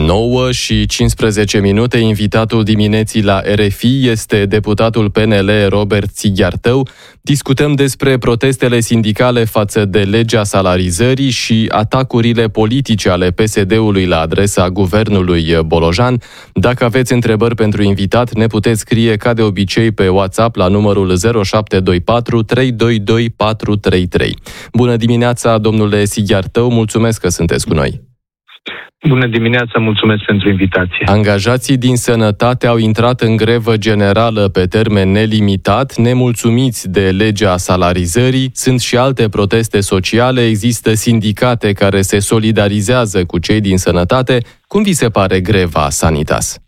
9:15. Invitatul dimineții la RFI este deputatul PNL Robert Țighiartău. Discutăm despre protestele sindicale față de legea salarizării și atacurile politice ale PSD-ului la adresa guvernului Bolojan. Dacă aveți întrebări pentru invitat, ne puteți scrie ca de obicei pe WhatsApp la numărul 0724 322 433. Bună dimineața, domnule Țighiartău, mulțumesc că sunteți cu noi. Bună dimineața, mulțumesc pentru invitație. Angajații din sănătate au intrat în grevă generală pe termen nelimitat, nemulțumiți de legea salarizării. Sunt și alte proteste sociale, există sindicate care se solidarizează cu cei din sănătate. Cum vi se pare greva Sanitas?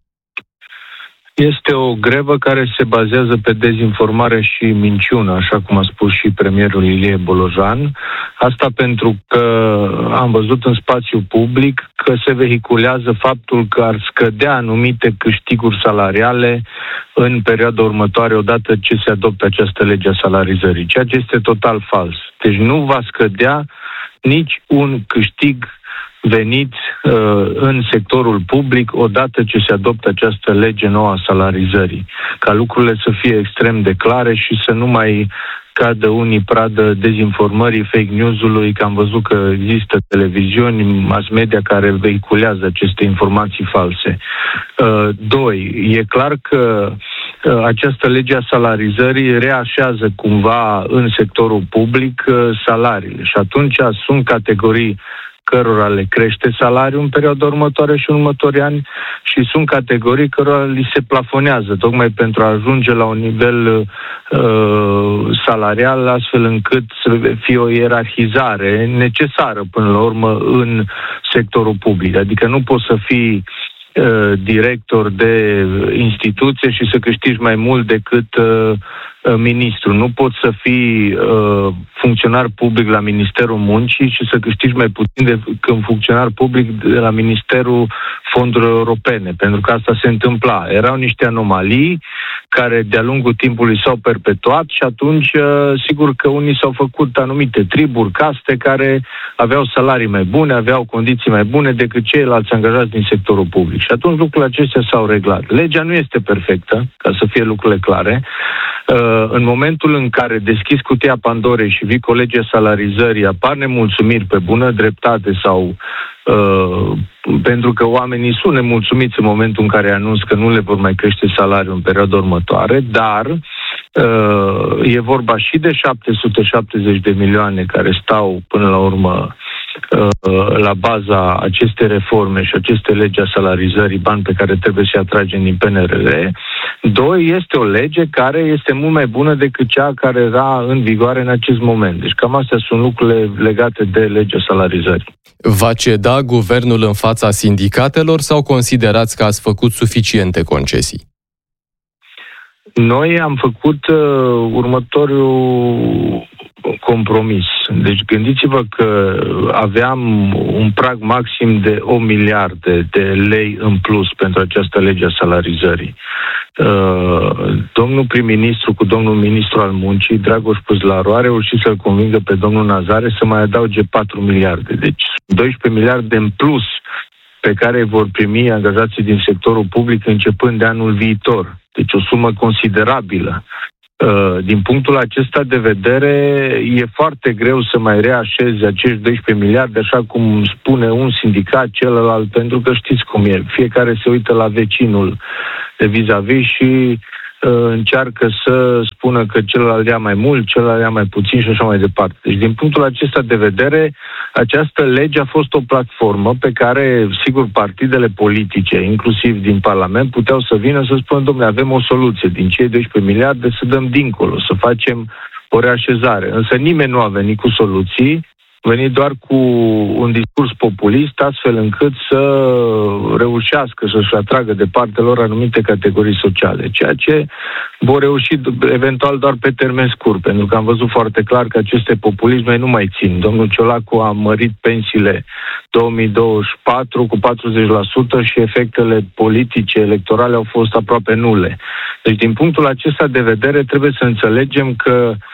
Este o grevă care se bazează pe dezinformare și minciună, așa cum a spus și premierul Ilie Bolojan. Asta pentru că am văzut în spațiu public că se vehiculează faptul că ar scădea anumite câștiguri salariale în perioada următoare, odată ce se adoptă această lege a salarizării, ceea ce este total fals. Deci nu va scădea nici un câștig venit în sectorul public odată ce se adoptă această lege nouă a salarizării. Ca lucrurile să fie extrem de clare și să nu mai cadă unii pradă dezinformării, fake news-ului, că am văzut că există televiziuni, mass media care vehiculează aceste informații false. 2. E clar că această lege a salarizării reașează cumva în sectorul public salariile și atunci sunt categorii cărora le crește salariul în perioada următoare și în următorii ani și sunt categorii cărora li se plafonează, tocmai pentru a ajunge la un nivel salarial, astfel încât să fie o ierarhizare necesară până la urmă în sectorul public. Adică nu poți să fii director de instituție și să câștigi mai mult decât ministru. Nu poți să fii funcționar public la Ministerul Muncii și să câștigi mai puțin decât un funcționar public de la Ministerul Fondurilor Europene, pentru că asta se întâmpla. Erau niște anomalii care de-a lungul timpului s-au perpetuat și atunci sigur că unii s-au făcut anumite triburi, caste care aveau salarii mai bune, aveau condiții mai bune decât ceilalți angajați din sectorul public. Și atunci lucrurile acestea s-au reglat. Legea nu este perfectă, ca să fie lucrurile clare. În momentul în care deschizi cutia Pandorei și vii cu legea salarizării, apar nemulțumiri pe bună dreptate sau pentru că oamenii sunt nemulțumiți în momentul în care anunț că nu le vor mai crește salariul în perioada următoare, dar e vorba și de 770 de milioane care stau până la urmă la baza acestei reforme și aceste legi a salarizării, bani pe care trebuie să-i atragem din PNRR. 2. Este o lege care este mult mai bună decât cea care era în vigoare în acest moment. Deci cam astea sunt lucrurile legate de legea salarizării. Va ceda guvernul în fața sindicatelor sau considerați că ați făcut suficiente concesii? Noi am făcut următorul compromis. Deci gândiți-vă că aveam un prag maxim de 8 miliarde de lei în plus pentru această lege a salarizării. Domnul prim-ministru cu domnul ministru al muncii, Dragoș Păzlaru, a reușit să-l convingă pe domnul Nazare să mai adauge 4 miliarde. Deci 12 miliarde în plus pe care vor primi angajații din sectorul public începând de anul viitor. Deci o sumă considerabilă. Din punctul acesta de vedere, e foarte greu să mai reașezi acești 12 miliarde, așa cum spune un sindicat, celălalt, pentru că știți cum e. Fiecare se uită la vecinul de vis-a-vis și încearcă să spună că celălalt ia mai mult, celălalt ia mai puțin și așa mai departe. Deci, din punctul acesta de vedere, această lege a fost o platformă pe care, sigur, partidele politice, inclusiv din Parlament, puteau să vină să spună, dom'le, avem o soluție, din cei 12 miliarde să dăm dincolo, să facem o reașezare. Însă nimeni nu a venit cu soluții, a venit doar cu un discurs populist, astfel încât să reușească să-și atragă de partea lor anumite categorii sociale, ceea ce vor reuși eventual doar pe termen scurt, pentru că am văzut foarte clar că aceste populisme nu mai țin. Domnul Ciolacu a mărit pensiile 2024 cu 40% și efectele politice, electorale au fost aproape nule. Deci, din punctul acesta de vedere, trebuie să înțelegem că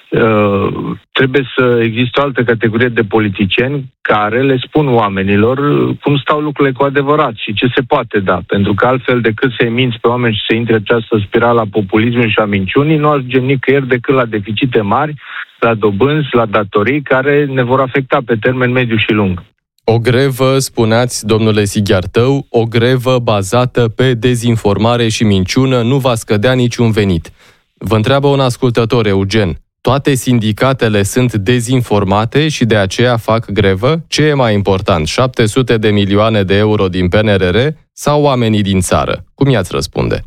Trebuie să existe o altă categorie de politicieni care le spun oamenilor cum stau lucrurile cu adevărat și ce se poate da. Pentru că altfel decât să-i minți pe oameni și să intre această spirală a populismului și a minciunii, nu ajungem nicăieri decât la deficite mari, la dobânzi, la datorii care ne vor afecta pe termen mediu și lung. O grevă, spuneați, domnule Sighiartău, o grevă bazată pe dezinformare și minciună nu va scădea niciun venit. Vă întreabă un ascultător, Eugen. Toate sindicatele sunt dezinformate și de aceea fac grevă? Ce e mai important, 700 de milioane de euro din PNRR sau oamenii din țară? Cum i-ați răspunde?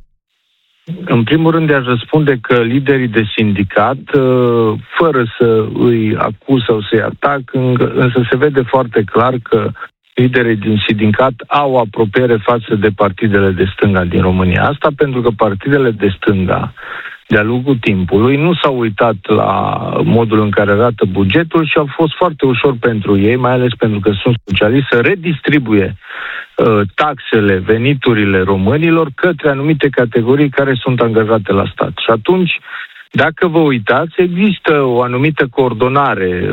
În primul rând, aș răspunde că liderii de sindicat, fără să îi acuz sau să-i atac, însă se vede foarte clar că liderii din sindicat au apropiere față de partidele de stânga din România. Asta pentru că partidele de stânga, de-a lungul timpului, nu s-au uitat la modul în care arată bugetul și au fost foarte ușor pentru ei, mai ales pentru că sunt socialiști, să redistribuie taxele, veniturile românilor către anumite categorii care sunt angajate la stat. Și atunci, dacă vă uitați, există o anumită coordonare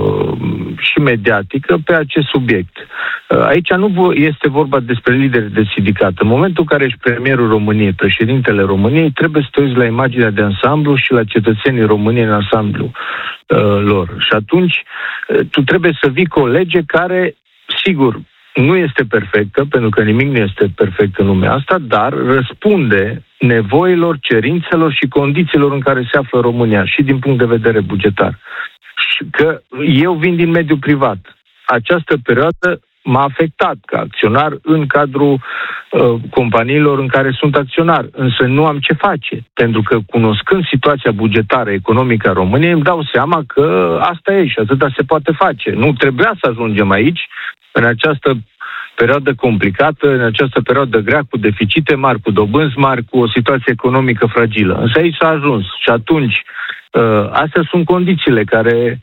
și mediatică pe acest subiect. Aici nu este vorba despre lideri de sindicat. În momentul în care ești premierul României, președintele României, trebuie să te uiți la imaginea de ansamblu și la cetățenii României în ansamblu lor. Și atunci tu trebuie să vii cu o lege care, sigur, nu este perfectă, pentru că nimic nu este perfect în lumea asta, dar răspunde nevoilor, cerințelor și condițiilor în care se află România și din punct de vedere bugetar. Și că eu vin din mediul privat. Această perioadă m-a afectat ca acționar în cadrul companiilor în care sunt acționar, însă nu am ce face, pentru că cunoscând situația bugetară economică a României, îmi dau seama că asta e și atâta se poate face. Nu trebuia să ajungem aici, în această perioadă complicată, în această perioadă grea, cu deficite mari, cu dobânzi mari, cu o situație economică fragilă. Însă aici s-a ajuns și atunci astea sunt condițiile care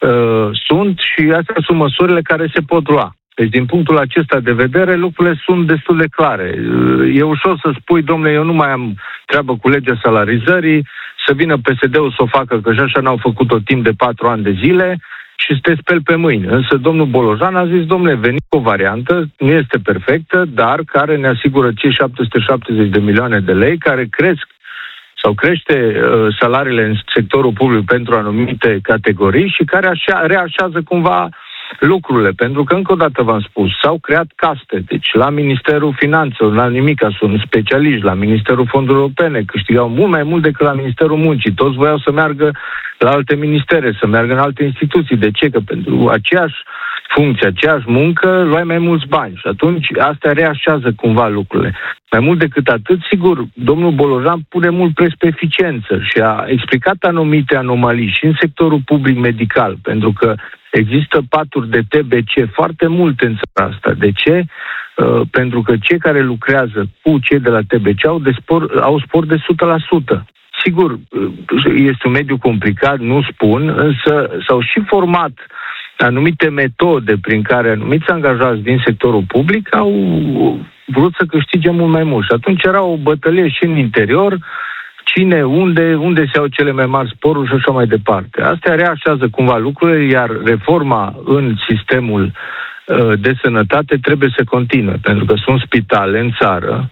sunt și astea sunt măsurile care se pot lua. Deci, din punctul acesta de vedere, lucrurile sunt destul de clare. E ușor să spui, domnule, eu nu mai am treabă cu legea salarizării, să vină PSD-ul să o facă, că și așa n-au făcut-o timp de 4 ani de zile, și să te speli pe mâini. Însă domnul Bolojan a zis, domnule, veni cu o variantă, nu este perfectă, dar care ne asigură cei 770 de milioane de lei, care cresc sau crește salariile în sectorul public pentru anumite categorii și care reașează cumva lucrurile. Pentru că, încă o dată v-am spus, s-au creat caste. Deci la Ministerul Finanțelor, la nimica, sunt specialiști, la Ministerul Fondurilor Europene, câștigau mult mai mult decât la Ministerul Muncii. Toți voiau să meargă la alte ministere, să meargă în alte instituții. De ce? Că pentru aceeași funcție, aceeași muncă, luai mai mulți bani. Și atunci asta reașează cumva lucrurile. Mai mult decât atât, sigur, domnul Bolojan pune mult preț pe eficiență și a explicat anumite anomalii și în sectorul public medical, pentru că există paturi de TBC foarte multe în țara asta. De ce? Pentru că cei care lucrează cu cei de la TBC au spor de 100%. Sigur, este un mediu complicat, nu spun, însă s-au și format anumite metode prin care anumiți angajați din sectorul public au vrut să câștige mult mai mult. Și atunci era o bătălie și în interior, cine, unde se iau cele mai mari sporuri și așa mai departe. Astea reașează cumva lucrurile, iar reforma în sistemul de sănătate trebuie să continue, pentru că sunt spitale în țară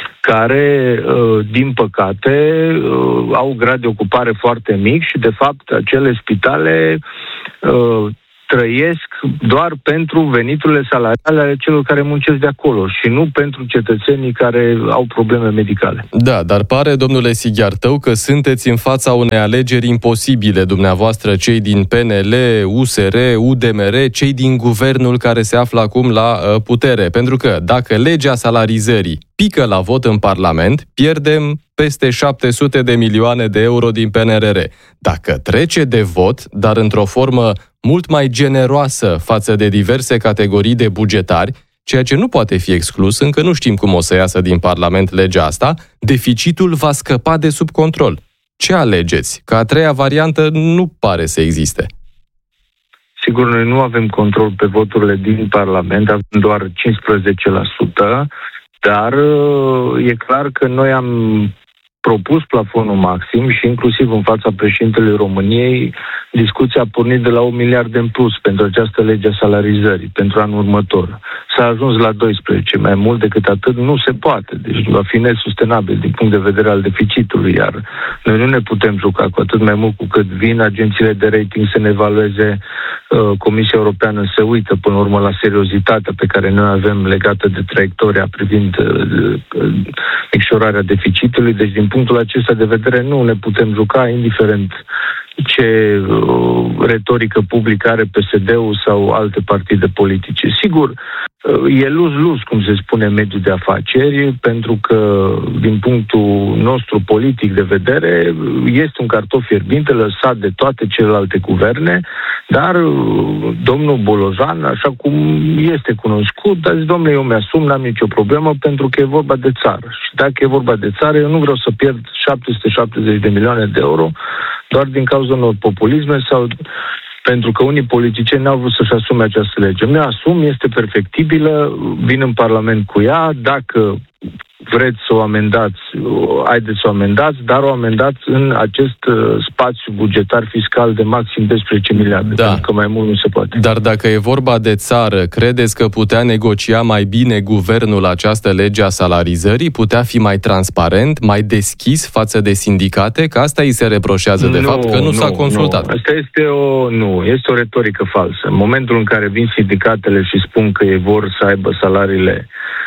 care, din păcate, au un grad de ocupare foarte mic și, de fapt, acele spitale trăiesc doar pentru veniturile salariale ale celor care muncesc de acolo și nu pentru cetățenii care au probleme medicale. Da, dar pare, domnule Sighiartău, că sunteți în fața unei alegeri imposibile, dumneavoastră, cei din PNL, USR, UDMR, cei din guvernul care se află acum la putere. Pentru că dacă legea salarizării pică la vot în Parlament, pierdem peste 700 de milioane de euro din PNRR. Dacă trece de vot, dar într-o formă mult mai generoasă față de diverse categorii de bugetari, ceea ce nu poate fi exclus, încă nu știm cum o să iasă din Parlament legea asta, deficitul va scăpa de sub control. Ce alegeți? Că a treia variantă nu pare să existe. Sigur, noi nu avem control pe voturile din Parlament, avem doar 15%, dar e clar că noi am propus plafonul maxim și inclusiv în fața președintelui României, discuția a pornit de la 1 miliard în plus pentru această lege a salarizării, pentru anul următor. S-a ajuns la 12, mai mult decât atât nu se poate, deci va fi nesustenabil din punct de vedere al deficitului, iar noi nu ne putem juca, cu atât mai mult cu cât vin agențiile de rating să ne evalueze, Comisia Europeană se uită până la urmă la seriozitatea pe care noi avem legată de traiectoria privind micșorarea deficitului, deci din punctul acesta de vedere nu ne putem juca, indiferent ce retorică publică are PSD-ul sau alte partide politice. Sigur, e luz, cum se spune în mediul de afaceri, pentru că, din punctul nostru politic de vedere, este un cartof fierbinte lăsat de toate celelalte guverne, dar domnul Bolojan, așa cum este cunoscut, a zis, domnule, eu mi-asum, n-am nicio problemă, pentru că e vorba de țară. Și dacă e vorba de țară, eu nu vreau să pierd 770 de milioane de euro doar din cauza unor populisme sau pentru că unii politicieni n-au vrut să-și asume această lege. Mi-o asum, este perfectibilă, vin în Parlament cu ea, dacă vreți să o amendați, haideți să o amendați, dar o amendați în acest spațiu bugetar fiscal de maxim 12 miliarde, pentru că mai mult nu se poate. Dar dacă e vorba de țară, credeți că putea negocia mai bine guvernul această lege a salarizării? Putea fi mai transparent, mai deschis față de sindicate? Că asta îi se reproșează, de fapt, că nu s-a consultat. Asta este o retorică falsă. În momentul în care vin sindicatele și spun că ei vor să aibă salariile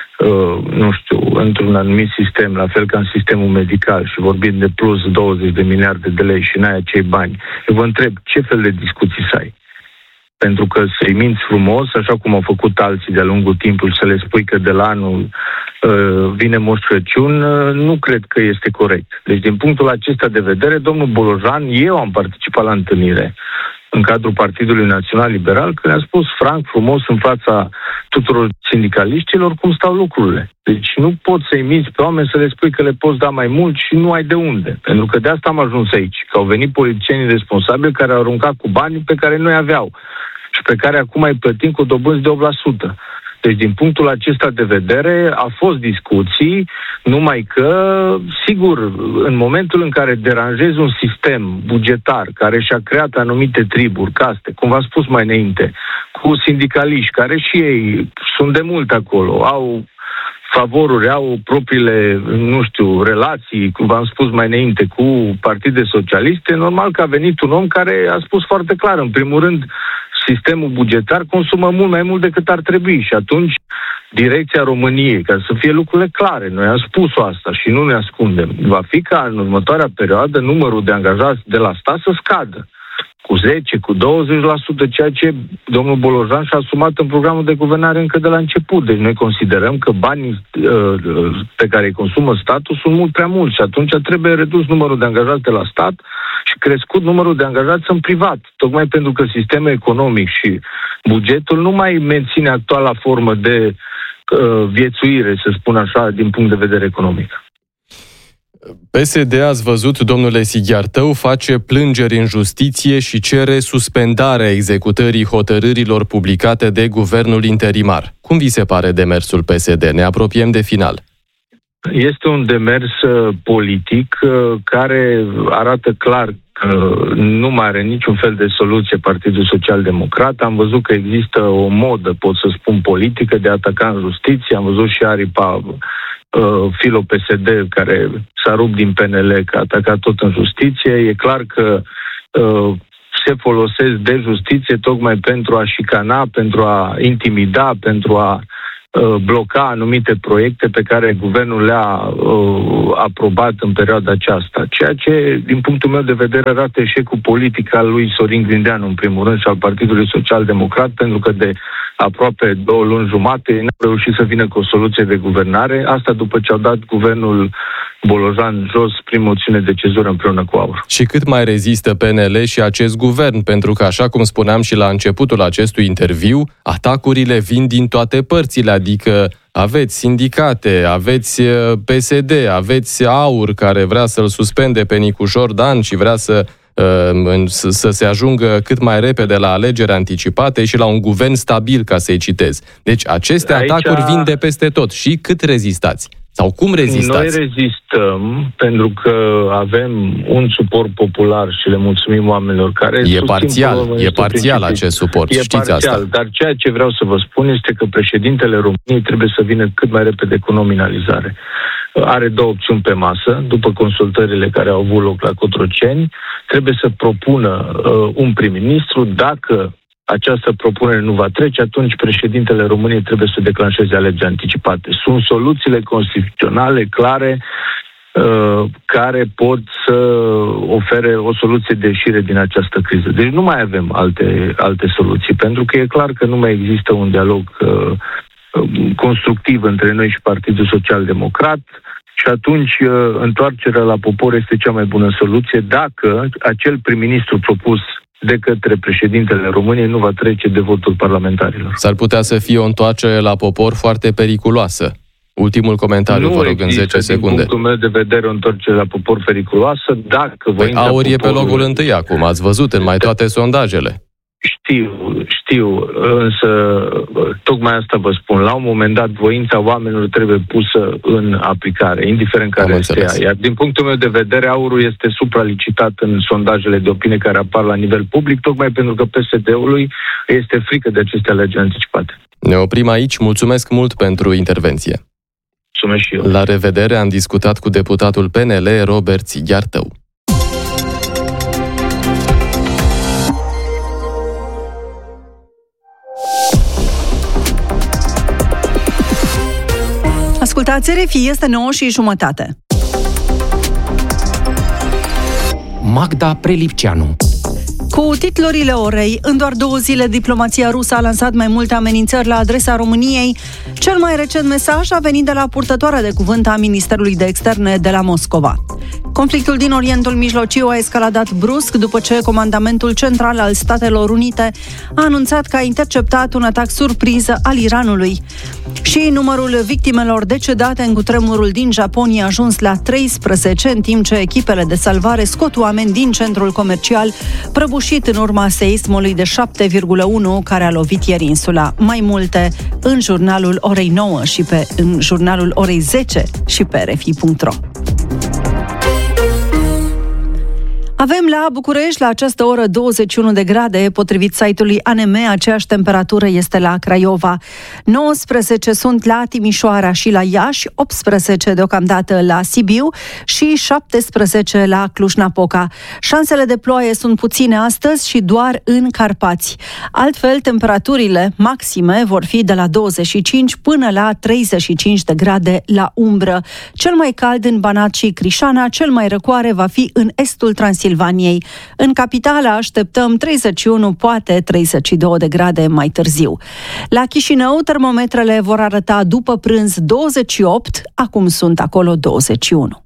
într-un anumit sistem, la fel ca în sistemul medical, și vorbim de plus 20 de miliarde de lei și n-ai acei bani, eu vă întreb ce fel de discuții să ai. Pentru că să-i minți frumos, așa cum au făcut alții de-a lungul timpului, să le spui că de la anul vine Moș Crăciun, nu cred că este corect. Deci, din punctul acesta de vedere, domnul Bolojan, eu am participat la întâlnire în cadrul Partidului Național Liberal, că ne-a spus franc, frumos, în fața tuturor sindicaliștilor, cum stau lucrurile. Deci nu poți să-i minți pe oameni să le spui că le poți da mai mult și nu ai de unde. Pentru că de asta am ajuns aici, că au venit politicienii responsabili care au aruncat cu banii pe care noi aveau și pe care acum îi plătim cu dobânzi de 8%. Deci, din punctul acesta de vedere, a fost discuții, numai că, sigur, în momentul în care deranjezi un sistem bugetar care și-a creat anumite triburi, caste, cum v-am spus mai înainte, cu sindicaliști, care și ei sunt de mult acolo, au favoruri, au propriile, relații, cum v-am spus mai înainte, cu partide socialiste, normal că a venit un om care a spus foarte clar, în primul rând, sistemul bugetar consumă mult mai mult decât ar trebui și atunci direcția României, ca să fie lucrurile clare, noi am spus-o asta și nu ne ascundem, va fi ca în următoarea perioadă numărul de angajați de la stat să scadă cu 10, cu 20%, ceea ce domnul Bolojan și-a asumat în programul de guvernare încă de la început. Deci noi considerăm că banii pe care îi consumă statul sunt mult prea mulți și atunci trebuie redus numărul de angajați de la stat și crescut numărul de angajați în privat. Tocmai pentru că sistemul economic și bugetul nu mai menține actuala formă de viețuire, să spun așa, din punct de vedere economic. PSD, ați văzut, domnule Sighiartău, face plângeri în justiție și cere suspendarea executării hotărârilor publicate de guvernul interimar. Cum vi se pare demersul PSD? Ne apropiem de final. Este un demers politic care arată clar că nu mai are niciun fel de soluție Partidul Social Democrat. Am văzut că există o modă, pot să spun, politică de a ataca în justiție. Am văzut și aripa filo-PSD care s-a rupt din PNL, că a atacat tot în justiție. E clar că se folosesc de justiție tocmai pentru a șicana, pentru a intimida, pentru a bloca anumite proiecte pe care guvernul le-a aprobat în perioada aceasta. Ceea ce, din punctul meu de vedere, arată eșecul politic al lui Sorin Grindeanu, în primul rând, și al Partidului Social Democrat, pentru că de aproape 2 luni jumate n-au reușit să vină cu o soluție de guvernare. Asta după ce au dat guvernul Bolojan jos prin moțiune de cezură împreună cu AUR. Și cât mai rezistă PNL și acest guvern? Pentru că, așa cum spuneam și la începutul acestui interviu, atacurile vin din toate părțile, adică aveți sindicate, aveți PSD, aveți AUR care vrea să-l suspende pe Nicușor Dan și vrea să se ajungă cât mai repede la alegeri anticipate și la un guvern stabil, ca să-i citez. Deci aceste atacuri vin de peste tot. Și cât rezistați? Sau cum rezistați? Noi rezistăm pentru că avem un suport popular și le mulțumim oamenilor care E parțial acest suport, știți parțial, asta. dar ceea ce vreau să vă spun este că președintele României trebuie să vină cât mai repede cu nominalizare. Are 2 opțiuni pe masă, după consultările care au avut loc la Cotroceni, trebuie să propună un prim-ministru. Dacă această propunere nu va trece, atunci președintele României trebuie să declanșeze alegeri anticipate. Sunt soluțiile constituționale clare care pot să ofere o soluție de ieșire din această criză. Deci nu mai avem alte soluții, pentru că e clar că nu mai există un dialog constructiv între noi și Partidul Social-Democrat și atunci întoarcerea la popor este cea mai bună soluție dacă acel prim-ministru propus de către președintele României nu va trece de votul parlamentarilor. S-ar putea să fie o întoarcere la popor foarte periculoasă. Ultimul comentariu, vă rog, în 10 secunde. Din punctul meu de vedere, o întoarcere la popor periculoasă dacă Aur e pe locul întâi acum, ați văzut în mai toate sondajele. Știu, însă tocmai asta vă spun. La un moment dat, voința oamenilor trebuie pusă în aplicare, indiferent care este ea. Iar din punctul meu de vedere, aurul este supralicitat în sondajele de opinie care apar la nivel public, tocmai pentru că PSD-ului este frică de aceste alegeri anticipate. Ne oprim aici. Mulțumesc mult pentru intervenție. Mulțumesc și eu. La revedere, am discutat cu deputatul PNL, Robert Sighiartău. Ascultați RFI, este 9:30. Magda Prelipceanu. Cu titlurile orei, în doar 2 zile, diplomația rusă a lansat mai multe amenințări la adresa României. Cel mai recent mesaj a venit de la purtătoarea de cuvânt a Ministerului de Externe de la Moscova. Conflictul din Orientul Mijlociu a escaladat brusc după ce Comandamentul Central al Statelor Unite a anunțat că a interceptat un atac surpriză al Iranului. Și numărul victimelor decedate în cutremurul din Japonia a ajuns la 13, în timp ce echipele de salvare scot oameni din centrul comercial prăbușit în urma seismului de 7,1 care a lovit ieri insula. Mai multe în jurnalul orei 9 și în jurnalul orei 10 și pe rfi.ro. Avem la București la această oră 21 de grade, potrivit site-ului ANM, aceeași temperatură este la Craiova. 19 sunt la Timișoara și la Iași, 18 deocamdată la Sibiu și 17 la Cluj-Napoca. Șansele de ploaie sunt puține astăzi și doar în Carpați. Altfel, temperaturile maxime vor fi de la 25 până la 35 de grade la umbră. Cel mai cald în Banat și Crișana, cel mai răcoare va fi în estul Transilvaniei. În capitală așteptăm 31, poate 32 de grade mai târziu. La Chișinău, termometrele vor arăta după prânz 28, acum sunt acolo 21.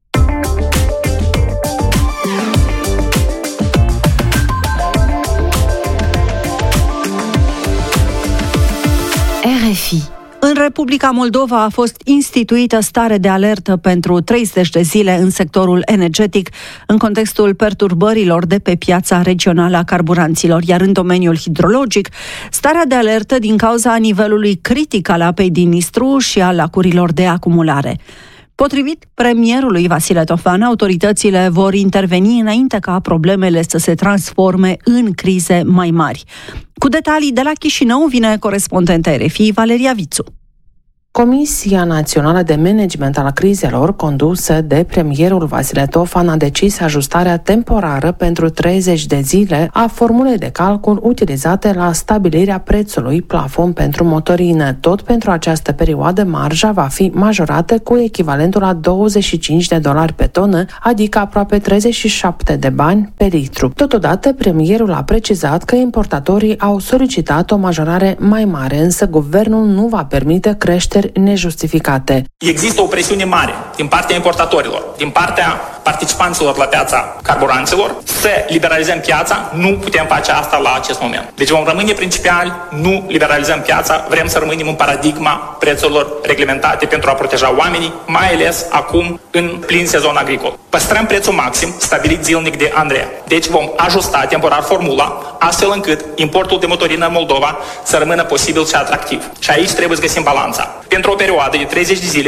RFI. În Republica Moldova a fost instituită stare de alertă pentru 30 de zile în sectorul energetic, în contextul perturbărilor de pe piața regională a carburanților, iar în domeniul hidrologic, starea de alertă din cauza nivelului critic al apei din Nistru și al lacurilor de acumulare. Potrivit premierului Vasile Tofan, autoritățile vor interveni înainte ca problemele să se transforme în crize mai mari. Cu detalii de la Chișinău vine corespondenta RFI Valeria Vițu. Comisia Națională de Management al Crizelor, condusă de premierul Vasile Tofan, a decis ajustarea temporară pentru 30 de zile a formulei de calcul utilizate la stabilirea prețului plafon pentru motorină. Tot pentru această perioadă, marja va fi majorată cu echivalentul la $25 pe tonă, adică aproape 37 de bani pe litru. Totodată, premierul a precizat că importatorii au solicitat o majorare mai mare, însă guvernul nu va permite creșteri nejustificate. Există o presiune mare din partea importatorilor, din partea participanților la piața carburanților, să liberalizăm piața. Nu putem face asta la acest moment. Deci vom rămâne principiali, nu liberalizăm piața, vrem să rămânem în paradigma prețurilor reglementate pentru a proteja oamenii, mai ales acum în plin sezon agricol. Păstrăm prețul maxim stabilit zilnic de Andreea. Deci vom ajusta temporar formula, astfel încât importul de motorină în Moldova să rămână posibil și atractiv. Și aici trebuie să găsim balanța. Pentru o perioadă de 30 de zile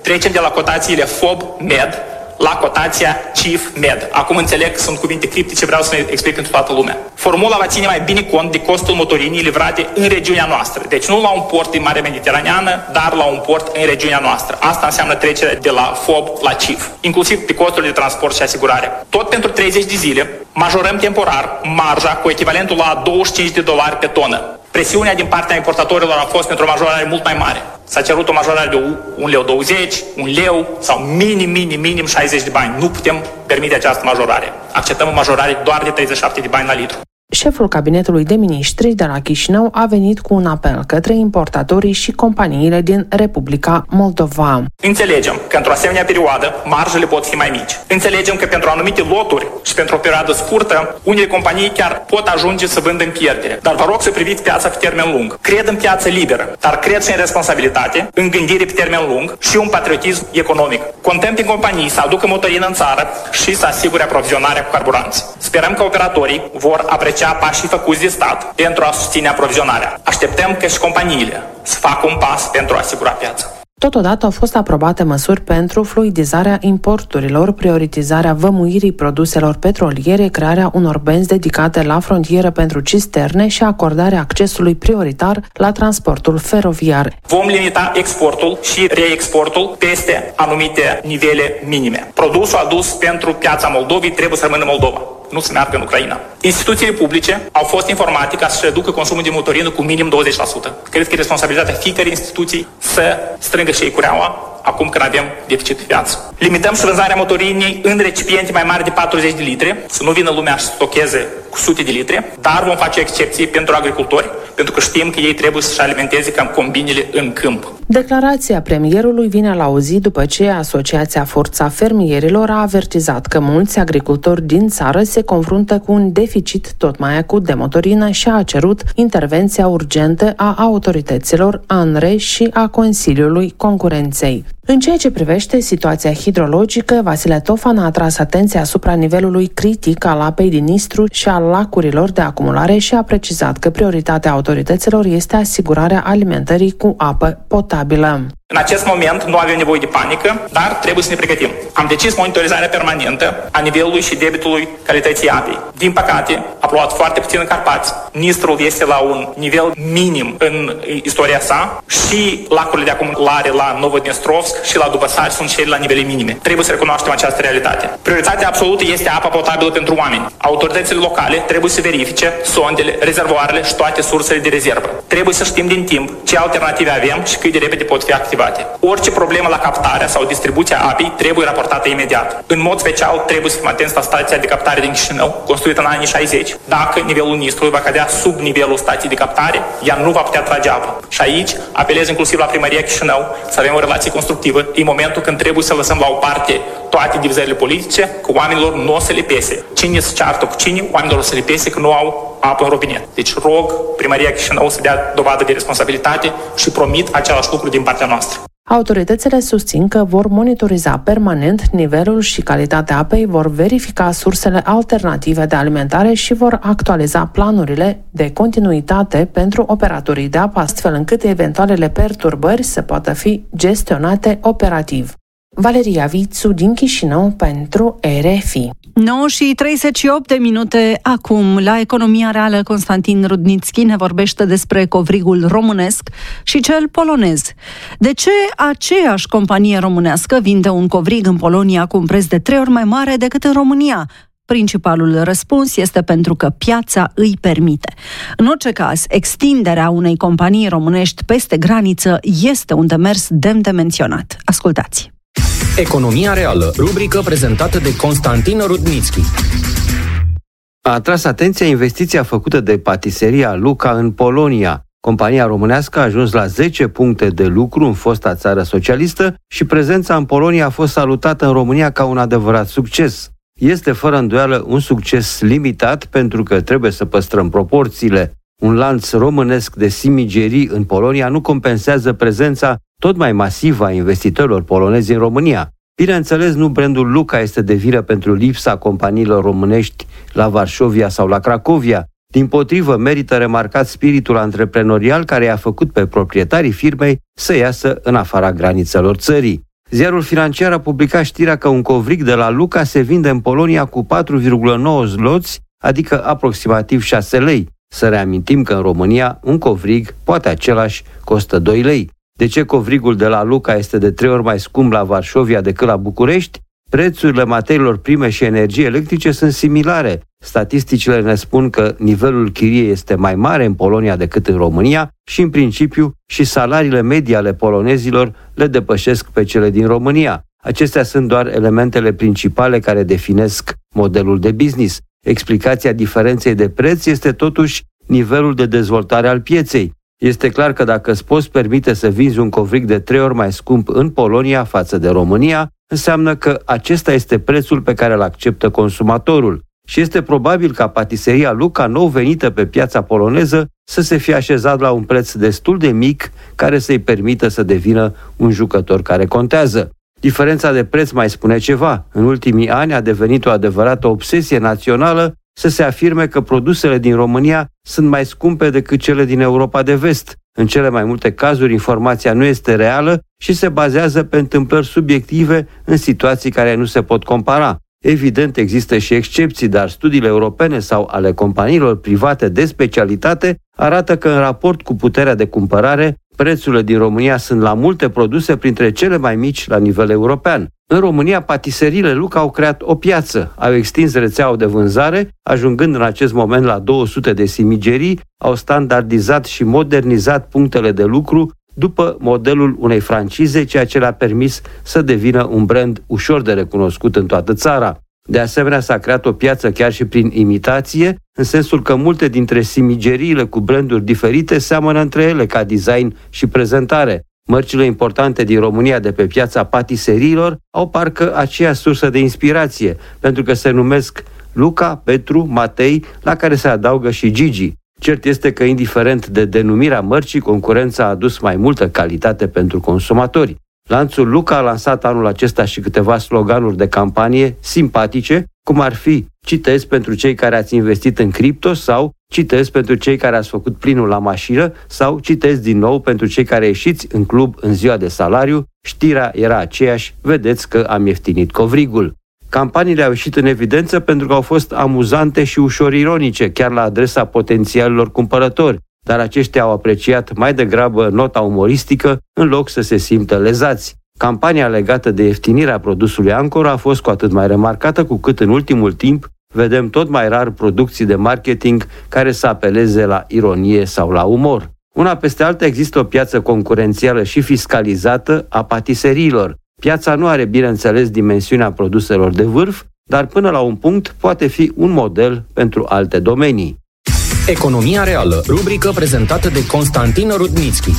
trecem de la cotațiile FOB-MED la cotația CIF-MED. Acum înțeleg că sunt cuvinte criptice, vreau să ne explic pentru toată lumea. Formula va ține mai bine cont de costul motorinii livrate în regiunea noastră. Deci nu la un port din Marea Mediteraneană, dar la un port în regiunea noastră. Asta înseamnă trecerea de la FOB la CIF, inclusiv pe costurile de transport și asigurare. Tot pentru 30 de zile majorăm temporar marja cu echivalentul la $25 pe tonă. Presiunea din partea importatorilor a fost pentru o majorare mult mai mare. S-a cerut o majorare de $1,20, $1 sau minim 60 de bani. Nu putem permite această majorare. Acceptăm o majorare doar de 37 de bani la litru. Șeful cabinetului de miniștri de la Chișinău a venit cu un apel către importatorii și companiile din Republica Moldova. Înțelegem că într-o asemenea perioadă marjele pot fi mai mici. Înțelegem că pentru anumite loturi și pentru o perioadă scurtă, unele companii chiar pot ajunge să vândă în pierdere. Dar vă rog să priviți piața pe termen lung. Cred în piață liberă, dar cred și în responsabilitate, în gândire pe termen lung și un patriotism economic. Contăm pe companii să aducă motorină în țară și să asigure aprovizionarea cu carburanți. Sperăm că operatorii vor aprecia pașii făcuți de stat pentru a susține aprovizionarea. Așteptăm ca și companiile să facă un pas pentru a asigura piața. Totodată au fost aprobate măsuri pentru fluidizarea importurilor, prioritizarea vămuirii produselor petroliere, crearea unor benzi dedicate la frontieră pentru cisterne și acordarea accesului prioritar la transportul feroviar. Vom limita exportul și reexportul peste anumite nivele minime. Produsul adus pentru piața Moldovei trebuie să rămână Moldova, nu să meargă în Ucraina. Instituțiile publice au fost informate ca să-și reducă consumul de motorină cu minim 20%. Cred că e responsabilitatea fiecărei instituții să strângă și ei cureaua acum când avem deficit pe piață. Limităm și vânzarea motorinei în recipiente mai mari de 40 de litri, să nu vină lumea să stocheze cu sute de litri, dar vom face excepții pentru agricultori, pentru că știm că ei trebuie să-și alimenteze cam combinile în câmp. Declarația premierului vine la o zi după ce Asociația Forța Fermierilor a avertizat că mulți agricultori din țară se confruntă cu un deficit tot mai acut de motorină și a cerut intervenția urgentă a autorităților ANRE și a Consiliului Concurenței. În ceea ce privește situația hidrologică, Vasile Tofan a atras atenția asupra nivelului critic al apei din Nistru și al lacurilor de acumulare și a precizat că prioritatea autorităților este asigurarea alimentării cu apă potabilă. În acest moment nu avem nevoie de panică, dar trebuie să ne pregătim. Am decis monitorizarea permanentă a nivelului și debitului calității apei. Din păcate, a plouat foarte puțin în Carpați. Nistrul este la un nivel minim în istoria sa și lacurile de acumulare la Novodnestrovsk și la Dubăsari sunt și ele la nivele minime. Trebuie să recunoaștem această realitate. Prioritatea absolută este apa potabilă pentru oameni. Autoritățile locale trebuie să verifice sondele, rezervoarele și toate sursele de rezervă. Trebuie să știm din timp ce alternative avem și cât de repede pot fi activate. Orice problemă la captarea sau distribuția apei trebuie raportată imediat. În mod special, trebuie să fim atenți la stația de captare din Chișinău, construită în anii 60. Dacă nivelul Nistrului va cădea sub nivelul stației de captare, ea nu va putea trage apă. Și aici apelez inclusiv la Primăria Chișinău să avem o relație constructivă în momentul când trebuie să lăsăm la o parte toate divizările politice, că oamenilor nu o să le pese. Cine se ceartă cu cine, oamenilor o să le pese că nu au apă în robinet. Deci rog Primăria Chișinău să dea dovadă de responsabilitate și promit același lucru din partea noastră. Autoritățile susțin că vor monitoriza permanent nivelul și calitatea apei, vor verifica sursele alternative de alimentare și vor actualiza planurile de continuitate pentru operatorii de apă, astfel încât eventualele perturbări să poată fi gestionate operativ. Valeria Vițu din Chișinău pentru RFI. 9:38 acum. La Economia Reală, Constantin Rudnițchi ne vorbește despre covrigul românesc și cel polonez. De ce aceeași companie românească vinde un covrig în Polonia cu un preț de 3 ori mai mare decât în România? Principalul răspuns este pentru că piața îi permite. În orice caz, extinderea unei companii românești peste graniță este un demers demn de menționat. Ascultați! Economia Reală, rubrică prezentată de Constantin Rudnițchi. A atras atenția investiția făcută de patiseria Luca în Polonia. Compania românească a ajuns la 10 puncte de lucru în fosta țară socialistă și prezența în Polonia a fost salutată în România ca un adevărat succes. Este fără îndoială un succes limitat pentru că trebuie să păstrăm proporțiile. Un lanț românesc de simigerii în Polonia nu compensează prezența tot mai masivă a investitorilor polonezi în România. Bineînțeles, nu brandul Luca este de vină pentru lipsa companiilor românești la Varșovia sau la Cracovia. Dimpotrivă, merită remarcat spiritul antreprenorial care i-a făcut pe proprietarii firmei să iasă în afara granițelor țării. Ziarul Financiar a publicat știrea că un covrig de la Luca se vinde în Polonia cu 4,9 zloți, adică aproximativ 6 lei. Să reamintim că în România un covrig, poate același, costă 2 lei. De ce covrigul de la Luca este de 3 ori mai scump la Varșovia decât la București? Prețurile materiilor prime și energiei electrice sunt similare. Statisticile ne spun că nivelul chiriei este mai mare în Polonia decât în România și, în principiu, și salariile medii ale polonezilor le depășesc pe cele din România. Acestea sunt doar elementele principale care definesc modelul de business. Explicația diferenței de preț este totuși nivelul de dezvoltare al pieței. Este clar că dacă îți poți permite să vinzi un covrig de 3 ori mai scump în Polonia față de România, înseamnă că acesta este prețul pe care îl acceptă consumatorul. Și este probabil ca patiseria Luca, nou venită pe piața poloneză, să se fie așezat la un preț destul de mic care să-i permită să devină un jucător care contează. Diferența de preț mai spune ceva. În ultimii ani a devenit o adevărată obsesie națională să se afirme că produsele din România sunt mai scumpe decât cele din Europa de Vest. În cele mai multe cazuri, informația nu este reală și se bazează pe întâmplări subiective în situații care nu se pot compara. Evident, există și excepții, dar studiile europene sau ale companiilor private de specialitate arată că în raport cu puterea de cumpărare, prețurile din România sunt la multe produse printre cele mai mici la nivel european. În România, patiseriile Luca au creat o piață, au extins rețeaua de vânzare, ajungând în acest moment la 200 de simigerii, au standardizat și modernizat punctele de lucru după modelul unei francize, ceea ce le-a permis să devină un brand ușor de recunoscut în toată țara. De asemenea, s-a creat o piață chiar și prin imitație, în sensul că multe dintre simigeriile cu branduri diferite seamănă între ele ca design și prezentare. Mărcile importante din România de pe piața patiseriilor au parcă aceeași sursă de inspirație, pentru că se numesc Luca, Petru, Matei, la care se adaugă și Gigi. Cert este că, indiferent de denumirea mărcii, concurența a adus mai multă calitate pentru consumatori. Lanțul Luca a lansat anul acesta și câteva sloganuri de campanie simpatice, cum ar fi citez pentru cei care ați investit în cripto sau citez pentru cei care ați făcut plinul la mașină sau citez din nou pentru cei care ieșiți în club în ziua de salariu. Știrea era aceeași, vedeți că am ieftinit covrigul. Campaniile au ieșit în evidență pentru că au fost amuzante și ușor ironice, chiar la adresa potențialilor cumpărători, dar aceștia au apreciat mai degrabă nota umoristică în loc să se simtă lezați. Campania legată de ieftinirea produsului Ancora a fost cu atât mai remarcată cu cât în ultimul timp vedem tot mai rar producții de marketing care să apeleze la ironie sau la umor. Una peste alta există o piață concurențială și fiscalizată a patiseriilor. Piața nu are, bineînțeles, dimensiunea produselor de vârf, dar până la un punct poate fi un model pentru alte domenii. Economia reală, rubrică prezentată de Constantin Rudnitsky.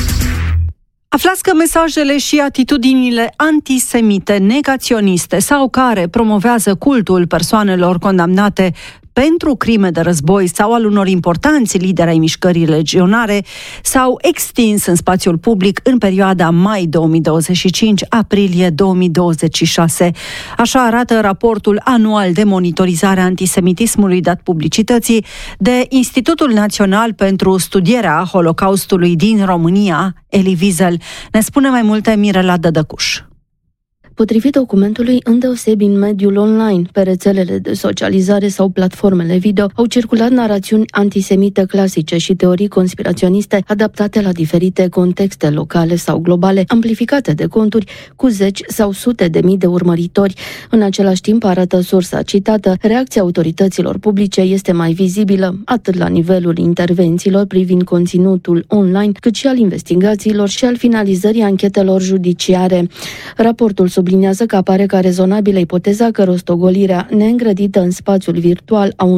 Aflați că mesajele și atitudinile antisemite, negaționiste sau care promovează cultul persoanelor condamnate pentru crime de război sau al unor importanți lideri ai mișcării legionare s-au extins în spațiul public în perioada mai 2025-aprilie 2026. Așa arată raportul anual de monitorizare a antisemitismului dat publicității de Institutul Național pentru Studierea Holocaustului din România, Elie Wiesel. Ne spune mai multe Mirela Dădăcuș. Potrivit documentului, îndeosebi în mediul online, pe rețelele de socializare sau platformele video, au circulat narațiuni antisemite clasice și teorii conspiraționiste adaptate la diferite contexte locale sau globale, amplificate de conturi cu zeci sau sute de mii de urmăritori. În același timp, arată sursa citată, reacția autorităților publice este mai vizibilă, atât la nivelul intervențiilor privind conținutul online, cât și al investigațiilor și al finalizării anchetelor judiciare. Raportul subliniază că apare ca rezonabilă ipoteza că rostogolirea neîngrădită în spațiul virtual a